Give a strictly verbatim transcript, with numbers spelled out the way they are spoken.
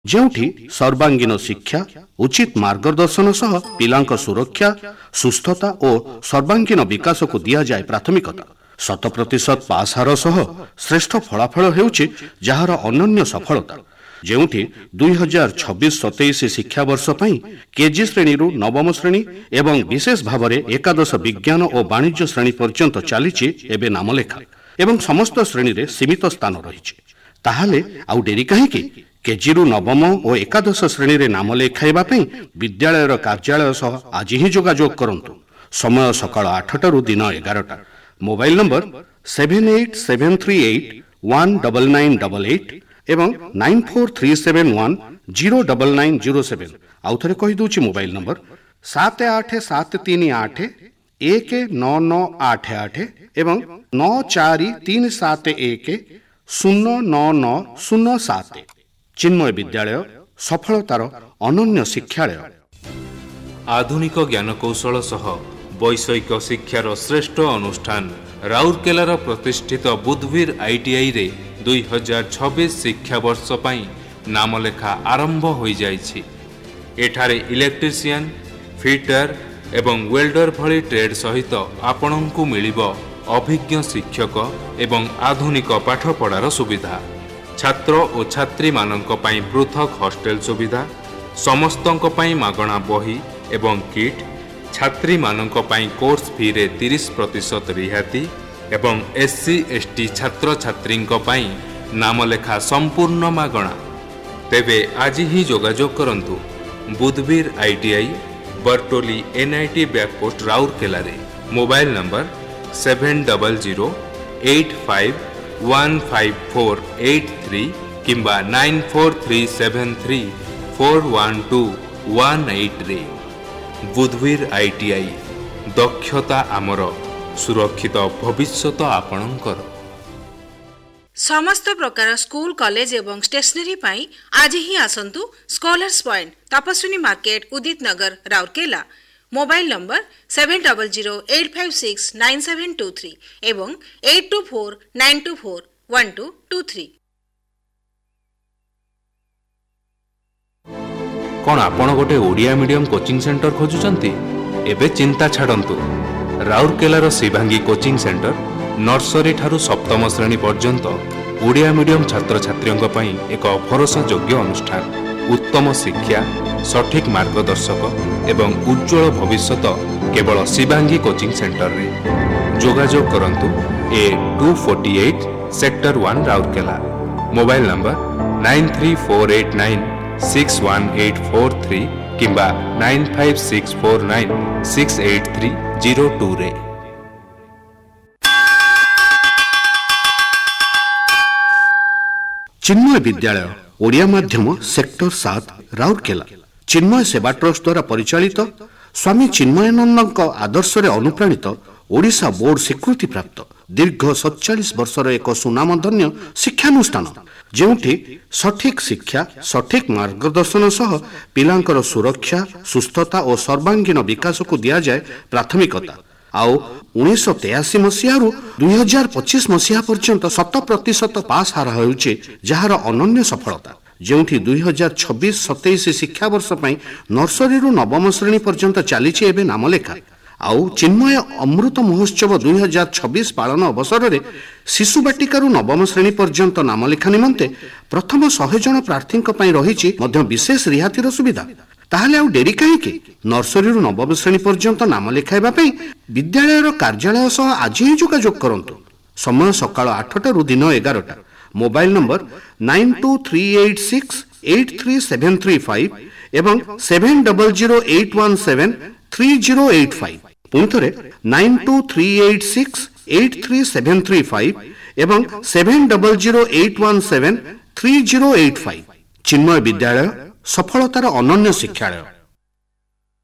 ଯେଉଁଠି ସର୍ବାଙ୍ଗୀନ ଶିକ୍ଷା ଉଚିତ ମାର୍ଗଦର୍ଶନ ସହ ପିଲାଙ୍କ ସୁରକ୍ଷା ସୁସ୍ଥତା ଓ ସର୍ବାଙ୍ଗୀନ ବିକାଶକୁ ଦିଆଯାଏ ପ୍ରାଥମିକତା। ଶତ ପ୍ରତିଶତ ପାସ୍ ହାର ସହ ଶ୍ରେଷ୍ଠ ଫଳାଫଳ ହେଉଛି ଯାହାର ଅନନ୍ୟ ସଫଳତା। ଯେଉଁଠି ଦୁଇ ହଜାର ଛବିଶ ସତେଇଶ ଶିକ୍ଷାବର୍ଷ ପାଇଁ କେଜି ଶ୍ରେଣୀରୁ ନବମ ଶ୍ରେଣୀ ଏବଂ ବିଶେଷ ଭାବରେ ଏକାଦଶ ବିଜ୍ଞାନ ଓ ବାଣିଜ୍ୟ ଶ୍ରେଣୀ ପର୍ଯ୍ୟନ୍ତ ଚାଲିଛି ଏବେ ନାମଲେଖା ଏବଂ ସମସ୍ତ ଶ୍ରେଣୀରେ ସୀମିତ ସ୍ଥାନ ରହିଛି। ତାହେଲେ ଆଉ ଡେରି କାହିଁକି? କେଜିରୁ ନବମ ଓ ଏକାଦଶ ଶ୍ରେଣୀରେ ନାମ ଲେଖାଇବା ପାଇଁ ବିଦ୍ୟାଳୟର କାର୍ଯ୍ୟାଳୟ ସହ ଆଜି ହିଁ ଯୋଗାଯୋଗ କରନ୍ତୁ। ସମୟ ସକାଳ ଆଠଟାରୁ ଦିନ ଏଗାରଟା। Mobile number seven eight seven three eight one double nine double eight ଏବଂ nine four three seven one zero double nine zero seven. ଆଉ ଥରେ କହିଦେଉଛି ମୋବାଇଲ ନମ୍ବର ସାତ ଆଠ ସାତ ତିନି ଆଠ ଏକ ନଅ ନଅ ଆଠ ଆଠ ଏବଂ ନଅ ଚାରି ତିନି ସାତ ଏକ ଶୂନ ନଅ ନଅ ଶୂନ ସାତ। ଚିନ୍ମୟ ବିଦ୍ୟାଳୟ ସଫଳତାର ଅନନ୍ୟ ଶିକ୍ଷାଳୟ। ଆଧୁନିକ ଜ୍ଞାନକୌଶଳ ସହ ବୈଷୟିକ ଶିକ୍ଷାର ଶ୍ରେଷ୍ଠ ଅନୁଷ୍ଠାନ ରାଉରକେଲାର ପ୍ରତିଷ୍ଠିତ ବୁଧବୀର ଆଇଟିଆଇରେ ଦୁଇ ହଜାର ଛବିଶ ଶିକ୍ଷାବର୍ଷ ପାଇଁ ନାମଲେଖା ଆରମ୍ଭ ହୋଇଯାଇଛି। ଏଠାରେ ଇଲେକ୍ଟ୍ରିସିଆନ, ଫିଟର ଏବଂ ୱେଲ୍ଡର ଭଳି ଟ୍ରେଡ୍ ସହିତ ଆପଣଙ୍କୁ ମିଳିବ ଅଭିଜ୍ଞ ଶିକ୍ଷକ ଏବଂ ଆଧୁନିକ ପାଠପଢ଼ାର ସୁବିଧା। ଛାତ୍ର ଓ ଛାତ୍ରୀମାନଙ୍କ ପାଇଁ ପୃଥକ ହଷ୍ଟେଲ ସୁବିଧା, ସମସ୍ତଙ୍କ ପାଇଁ ମାଗଣା ବହି ଏବଂ କିଟ୍, ଛାତ୍ରୀମାନଙ୍କ ପାଇଁ କୋର୍ସ ଫିରେ ତିରିଶ ପ୍ରତିଶତ ରିହାତି ଏବଂ ଏସ୍ସି ଏସ୍ଟି ଛାତ୍ରଛାତ୍ରୀଙ୍କ ପାଇଁ ନାମଲେଖା ସମ୍ପୂର୍ଣ୍ଣ ମାଗଣା। ତେବେ ଆଜି ହିଁ ଯୋଗାଯୋଗ କରନ୍ତୁ ବୁଧବୀର ଆଇଟିଆଇ, ବରଟୋଲି ଏନ୍ଆଇଟି ବ୍ୟାକପୋଷ୍ଟ ରାଉରକେଲାରେ। Mobile number seven double zero eight five one five four eight three କିମ୍ବା nine four three seven three four one two one ଏଇଟ୍ରେ। ବୁଧବୀର ITI, ଦକ୍ଷତା ଆମର, ସୁରକ୍ଷିତ ଭବିଷ୍ୟତ ଆପଣଙ୍କର। ସମସ୍ତ ପ୍ରକାର ସ୍କୁଲ କଲେଜ ଏବଂ ଷ୍ଟେସନାରୀ ପାଇଁ ଆଜି ହିଁ ଆସନ୍ତୁ ସ୍କଲାର୍ସ ପଏଣ୍ଟ, ତପସ୍ୱିନୀ ମାର୍କେଟ, ଉଦିତ ନଗର, Rourkela. Mobile number seven double zero eight five six nine seven two three ଏବଂ eight two four nine two four one two two three. କ'ଣ ଆପଣ ଗୋଟେ ଓଡ଼ିଆ ମିଡ଼ିୟମ କୋଚିଂ ସେଣ୍ଟର ଖୋଜୁଛନ୍ତି? ଏବେ ଚିନ୍ତା ଛାଡ଼ନ୍ତୁ। ରାଉରକେଲାର ଶିବାଙ୍ଗୀ କୋଚିଂ ସେଣ୍ଟର ନର୍ସରୀ ଠାରୁ ସପ୍ତମ ଶ୍ରେଣୀ ପର୍ଯ୍ୟନ୍ତ ଓଡ଼ିଆ ମିଡ଼ିୟମ ଛାତ୍ରଛାତ୍ରୀଙ୍କ ପାଇଁ ଏକ ଭରସାଯୋଗ୍ୟ ଅନୁଷ୍ଠାନ। ଉତ୍ତମ ଶିକ୍ଷା, ସଠିକ୍ ମାର୍ଗଦର୍ଶକ ଏବଂ ଉଜ୍ଜଳ ଭବିଷ୍ୟତ କେବଳ ଶିବାଙ୍ଗୀ କୋଚିଂ ସେଣ୍ଟରରେ। ଯୋଗାଯୋଗ କରନ୍ତୁ ଏ two forty eight sector one Rourkela. Mobile number nine three four eight nine six one eight four three କିମ୍ବା nine five six four nine six eight three zero ଟୁରେ। ଚିନ୍ମୟ ବିଦ୍ୟାଳୟ ଓଡ଼ିଆ ମାଧ୍ୟମ ସେକ୍ଟର ସାତ ରାଉରକେଲା ଚିନ୍ମୟ ସେବା ଟ୍ରଷ୍ଟ ଦ୍ୱାରା ପରିଚାଳିତ ସ୍ୱାମୀ ଚିନ୍ମୟାନନ୍ଦଙ୍କ ଆଦର୍ଶରେ ଅନୁପ୍ରାଣିତ ଓଡ଼ିଶା ବୋର୍ଡ ସ୍ୱୀକୃତିପ୍ରାପ୍ତ ଦୀର୍ଘ ସତଚାଳିଶ ବର୍ଷର ଏକ ସୁନାମଧନ୍ୟ ଶିକ୍ଷାନୁଷ୍ଠାନ, ଯେଉଁଠି ସଠିକ୍ ଶିକ୍ଷା ସଠିକ୍ ମାର୍ଗଦର୍ଶନ ସହ ପିଲାଙ୍କର ସୁରକ୍ଷା ସୁସ୍ଥତା ଓ ସର୍ବାଙ୍ଗୀନ ବିକାଶକୁ ଦିଆଯାଏ ପ୍ରାଥମିକତା। ଆଉ ଉଣେଇଶହ ତେୟାଅଶୀ ମସିହାରୁ ଦୁଇ ହଜାର ପଚିଶ ମସିହା ପର୍ଯ୍ୟନ୍ତ ଶତ ପ୍ରତିଶତ ପାସ୍ ହାର ହେଉଛି ଯାହାର ଅନନ୍ୟ ସଫଳତା। ଯେଉଁଠି ଦୁଇ ହଜାର ଛବିଶ ସତେଇଶ ଶିକ୍ଷାବର୍ଷ ପାଇଁ ନର୍ସରୀରୁ ନବମ ଶ୍ରେଣୀ ପର୍ଯ୍ୟନ୍ତ ଚାଲିଛି ଏବେ ନାମଲେଖା। ଆଉ ଚିନ୍ମୟ ଅମୃତ ମହୋତ୍ସବ ଦୁଇ ହଜାର ଛବିଶ ପାଳନ ଅବସରରେ ଶିଶୁ ବାଟିକାରୁ ନବମ ଶ୍ରେଣୀ ପର୍ଯ୍ୟନ୍ତ ନାମଲେଖା ନିମନ୍ତେ ପ୍ରଥମ ଶହେ ଜଣ ପ୍ରାର୍ଥୀଙ୍କ ପାଇଁ ରହିଛି ମଧ୍ୟ ବିଶେଷ ରିହାତିର ସୁବିଧା। ତାହେଲେ ଆଉ ଡେରି କାହିଁକି? ନର୍ସରୀରୁ ନବମ ଶ୍ରେଣୀ ପର୍ଯ୍ୟନ୍ତ ନାମ ଲେଖାଇବା ପାଇଁ ବିଦ୍ୟାଳୟର କାର୍ଯ୍ୟାଳୟ ସହ ଆଜି ହିଁ ଯୋଗାଯୋଗ କରନ୍ତୁ। ସମୟ ସକାଳ ଆଠଟାରୁ ଦିନ ଏଗାରଟା। Mobile number nine two three eight six eight three seven three five ଏବଂ seven double zero eight one seven three zero eight five. ପୁଣି ଥରେ nine two three eight six eight three seven three five ଏବଂ seven double zero eight one seven three zero eight five. Chinmay ବିଦ୍ୟାଳୟ ସଫଳତାର ଅନନ୍ୟ ଶିକ୍ଷାଳୟ।